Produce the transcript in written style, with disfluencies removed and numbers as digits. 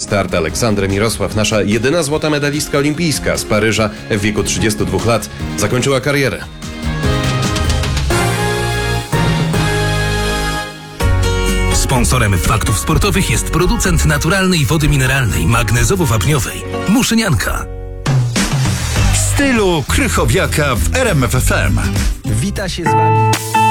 start Aleksandry Mirosław, nasza jedyna złota medalistka olimpijska z Paryża w wieku 32 lat, zakończyła karierę. Sponsorem Faktów Sportowych jest producent naturalnej wody mineralnej, magnezowo-wapniowej Muszynianka. W stylu Krychowiaka w RMF FM. Wita się z wami